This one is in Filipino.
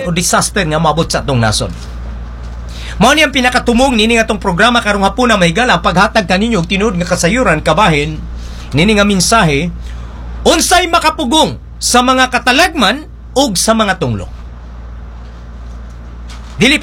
o disaster nga maabot sa atong nasod. Mao ni ang pinakatumong nini nga tong programa karong hapon na mahigala ang paghatag kaninyo og tinuod nga kasayuran kabahin nini nga mensahe unsay makapugong sa mga katalagman ug sa mga tunglo.